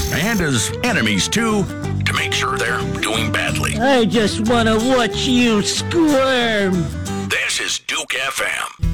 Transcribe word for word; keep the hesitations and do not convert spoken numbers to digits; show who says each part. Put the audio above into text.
Speaker 1: and as enemies too, to make sure they're doing badly.
Speaker 2: I just want to watch you squirm.
Speaker 1: This is Duke F M.